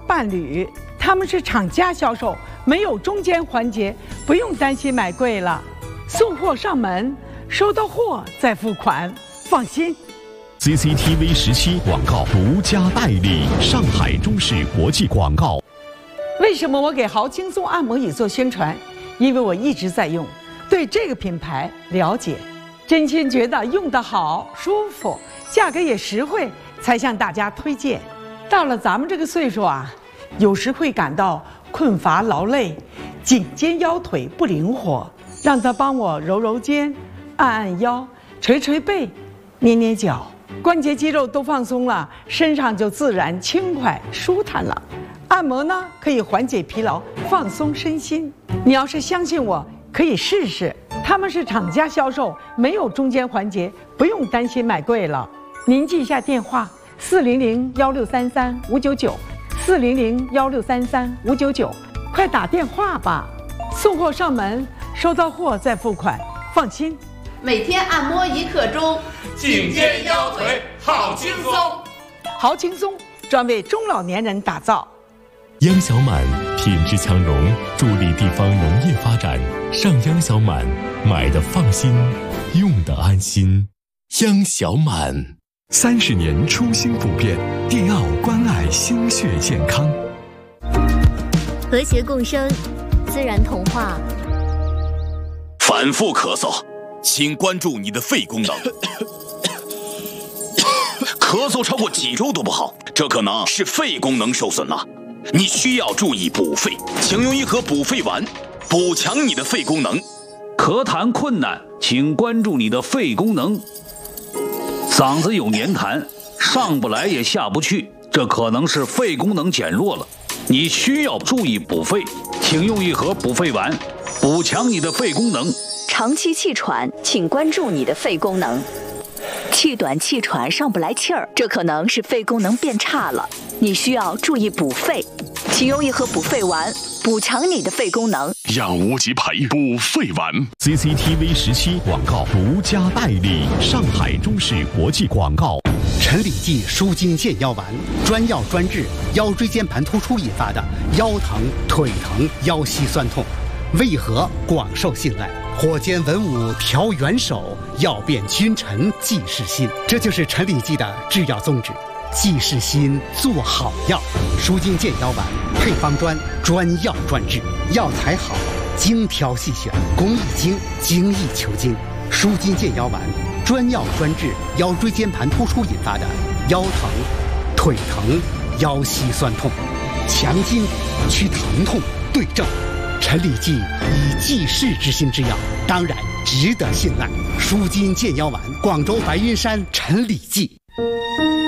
伴侣，他们是厂家销售，没有中间环节，不用担心买贵了。送货上门，收到货再付款，放心。 CCTV 17广告独家代理，上海中视国际广告。 为什么我给豪轻松按摩椅做宣传？因为我一直在用，对这个品牌了解，真心觉得用得好、舒服，价格也实惠，才向大家推荐。到了咱们这个岁数啊，有时会感到困乏劳累，颈肩腰腿不灵活，让他帮我揉揉肩、按按腰、捶捶背、捏捏脚，关节肌肉都放松了，身上就自然轻快舒坦了。按摩呢，可以缓解疲劳，放松身心。你要是相信我，可以试试。他们是厂家销售，没有中间环节，不用担心买贵了。您记一下电话：400-1633-599，400-1633-599，快打电话吧。送货上门，收到货再付款，放心。 每天按摩1刻钟， 颈肩腰腿好轻松。 豪轻松，专为中老年人打造。 央小满品质强农，助力地方农业发展。上央小满，买的放心，用的安心。央小满30年初心不变，迪奥关爱心血健康。 和谐共生，自然童话。 反复咳嗽，请关注你的肺功能。咳嗽超过几周都不好，这可能是肺功能受损了。你需要注意补肺，请用1盒补肺丸，补强你的肺功能。 咳痰困难，请关注你的肺功能。嗓子有黏痰，上不来也下不去，这可能是肺功能减弱了。你需要注意补肺，请用1盒补肺丸，补强你的肺功能。 长期气喘，请关注你的肺功能。气短气喘上不来气儿，这可能是肺功能变差了，你需要注意补肺，请用1盒补肺丸，补强你的肺功能。 养无极培补肺丸。CCTV 17广告独家代理，上海中视国际广告。 陈李济舒筋健腰丸，专药专治腰椎间盘突出引发的腰疼、腿疼、腰膝酸痛，为何广受信赖？火尖文武调元首，药变君臣济世心。这就是陈李济的制药宗旨，济世心，做好药。舒筋健腰丸配方专药专治，药材好，精挑细选，工艺精，精益求精。舒筋健腰丸专药专治腰椎间盘突出引发的腰疼、腿疼、腰膝酸痛，强筋骨，去疼痛，对症。陈李济以济世之心之药，当然值得信赖。舒筋健腰丸，广州白云山陈李济。